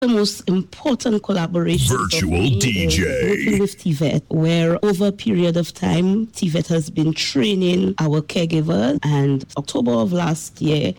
The most important collaboration Virtual DJ. Working with TVET, where over a period of time, TVET has been training our caregivers, and October of last year,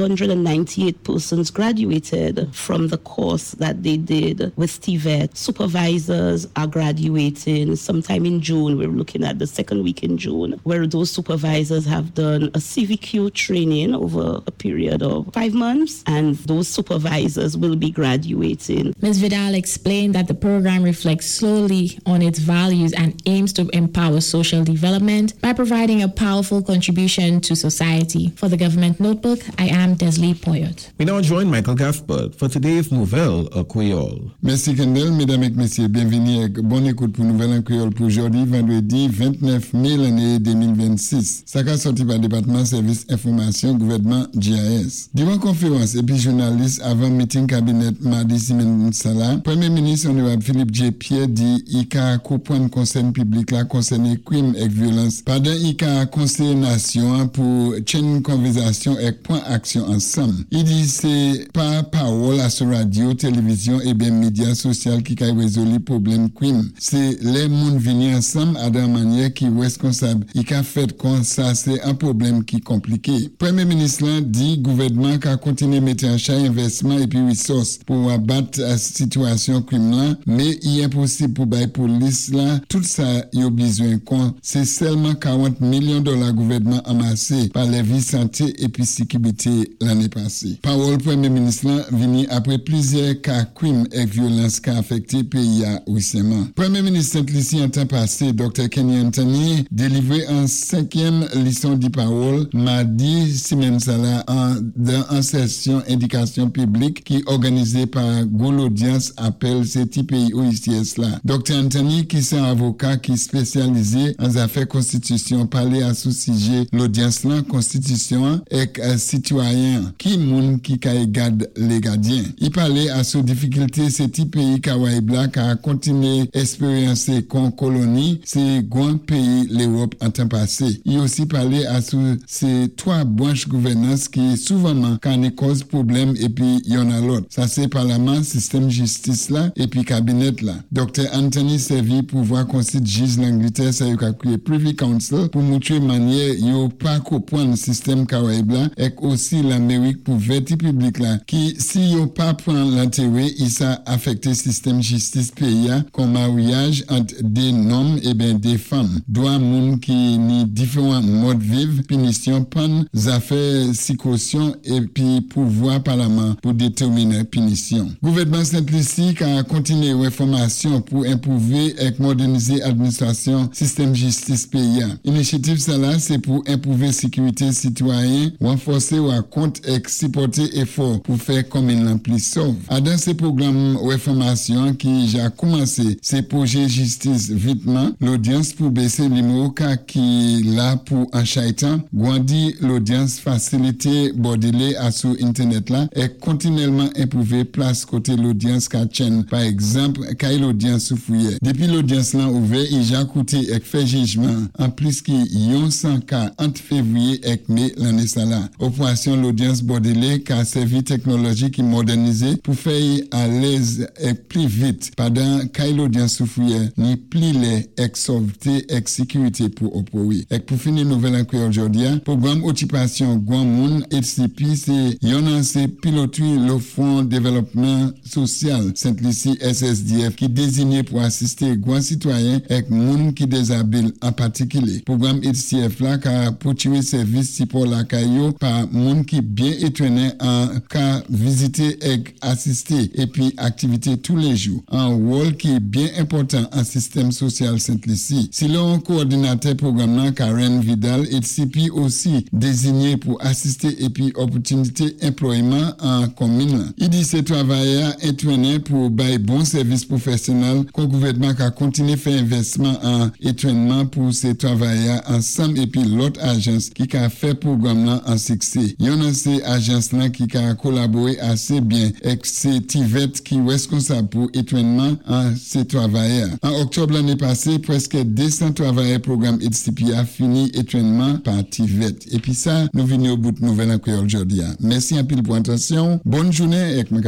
198 persons graduated from the course that they did with TVET. Supervisors are graduating sometime in June. We're looking at the second week in June, where those supervisors have done a CVQ training over a period of 5 months, and those supervisors will be graduating. Ms. Vidal explained that the program reflects solely on its values and aims to empower social development by providing a powerful contribution to society. For the Government Notebook, I am Desley Poyot. We now join Michael Gaspard for today's Nouvelle en Creole. Merci Kendall, mesdames et messieurs, bienvenue et bonne écoute pour Nouvelle en Creole pour aujourd'hui, vendredi 29 mai l'année 2026. Ça a sorti par le département service information gouvernement GIS. Durant conférence et puis journaliste avant meeting cabinet mardi semaine ça, Premier ministre honorable Philippe J. Pierre dit il y a point concerne public là concerné crime et violence. Pendant il y a conseil nation pour chaîne conversation et point action ensemble. Il dit c'est pas parole à sur radio, télévision et bien médias sociaux qui a résolu problème crime. C'est les monde venir ensemble à d'une manière qui est responsable. Il a fait comme ça c'est un problème qui est compliqué. Premier ministre là dit gouvernement qui a continué mettre en charge investissement et puis ressources pour abattre la situation criminelle, mais il est impossible pour la police là, tout ça il y a besoin qu'on c'est seulement 40 millions de dollars gouvernement amassé par les vies santé et puis sécurité l'année passée. Parole Premier ministre là venu après plusieurs cas crimes et violences qui a affecté pays récemment. Premier ministre Saint-Lucie en temps passé, Dr. Kenny Anthony délivré en 5e leçon de parole mardi semaine ça là dans session indication publique qui organisée par Goul Audience appelle ces pays OICS là. Dr. Anthony qui c'est un avocat qui est spécialisé en affaires constitution parlait à ce sujet l'audience là constitution et citoyen qui moun qui garde les gardiens. Il parlait à ce difficulté ces pays Kawaii Black a continué expériencer comme colonie ces grands pays l'Europe en temps passé. Il aussi parlait à ces 3 branches gouvernance qui souvent quand cause problème et puis il y en a l'autre. Ça c'est parlement, système justice là et puis cabinet là. Dr. Anthony servi pour voir qu'on cite juge l'Angleterre ça y a créé Privy Council pour montrer manière yo pas comprendre le système Caraïbe là et aussi l'Amérique pour verti public là qui si yo pas prendre l'intérêt il ça affecter système justice pays comme mariage entre des hommes et bien des femmes. Droit moun qui ni différents modes vivre punition peine affaires caution et puis pouvoir parlement pour déterminer punition. Gouvernement Saint-Lucie a continué réformation pour improver et moderniser l'administration système justice pays. Initiative ça là c'est pour improver sécurité citoyen, renforcer ou compte et supporter effort pour faire comme une plus sauve. Dans ces programmes réformation qui a commencé ces projets justice vitement, l'audience pour baisser les mots qui là pour un chaitan, grandi l'audience faciliter bordelé à sur internet là et continuellement improver place côté l'audience qu'a chaîne par exemple quand l'audience souffriait. Depuis l'audience là ouvert, il a coûté et fait jugement en plus qui yon 100 cas entre février et mai l'année ça là. Opération l'audience bordelé qui a servi technologie qui modernisée pour faire à l'aise et plus vite pendant quand l'audience souffriait ni plus les sauveté et sécurité pour opérer. Et pour finir nouvelle en aujourd'hui, programme occupation grand monde HCP c'est yon c'est piloté le fonds développement social Saint-Lucie SSDF qui désigné pour assister grand citoyens et monde qui déshabile en particulier. Programme HCF là qui a poursuivi service support la caillou par monde qui bien étonné en cas visiter et assister et puis activité tous les jours. Un rôle qui est bien important en système social Saint-Lucie. Selon coordinateur programme là Karen Vidal, HCP aussi désigné pour assister et puis opportunité employement en commune. Il dit ces travailleurs étonné pour bailler bon service professionnel qu'au gouvernement a continué faire investissement en étonnement pour ces travailleurs ensemble et puis l'autre agence qui a fait programme là en succès. Il y en a ces agences là qui a collaboré assez bien avec ces TVET qui est responsable pour étonnement en ces travailleurs. En octobre l'année passée, presque 200 travailleurs programme HCP a fini étonnement par TVET. Et puis ça, nous venons au bout de nouvelle en créole aujourd'hui. Merci un peu pour l'attention. Bonne journée et que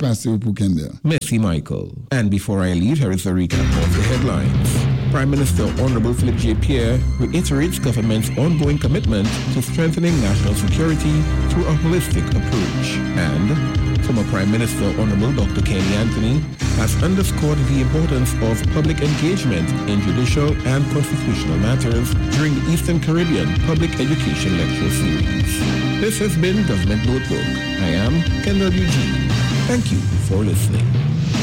passe pour Kendall. Merci, Michael. And before I leave, here is a recap of the headlines. Prime Minister Honorable Philip J. Pierre reiterates government's ongoing commitment to strengthening national security through a holistic approach. And former Prime Minister Honorable Dr. Kenny Anthony has underscored the importance of public engagement in judicial and constitutional matters during the Eastern Caribbean Public Education Lecture Series. This has been Government Notebook. I am Kendall Eugene. Thank you for listening.